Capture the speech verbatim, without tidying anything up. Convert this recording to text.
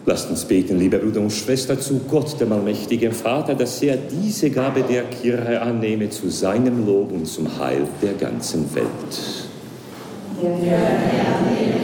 Lasst uns beten, liebe Brüder und Schwestern, zu Gott, dem allmächtigen Vater, dass er diese Gabe der Kirche annehme zu seinem Lob und zum Heil der ganzen Welt. Ja, ja, ja.